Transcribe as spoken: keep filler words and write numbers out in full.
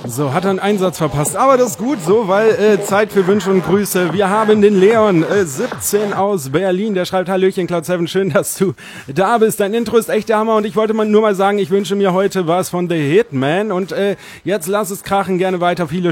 So, hat er einen Einsatz verpasst. Aber das ist gut so, weil äh, Zeit für Wünsche und Grüße. Wir haben den Leon, äh, siebzehn aus Berlin. Der schreibt: Hallöchen, Cloud sieben, schön, dass du da bist. Dein Intro ist echt der Hammer und ich wollte mal nur mal sagen, ich wünsche mir heute was von The Hitman. Und äh, jetzt lass es krachen, gerne weiter. Viele